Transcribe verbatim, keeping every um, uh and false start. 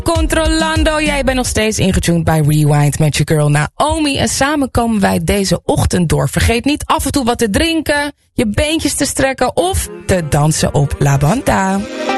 Controlando, jij bent nog steeds ingetuned bij Rewind met je girl Naomi. En samen komen wij deze ochtend door. Vergeet niet af en toe wat te drinken, je beentjes te strekken of te dansen op La Banda.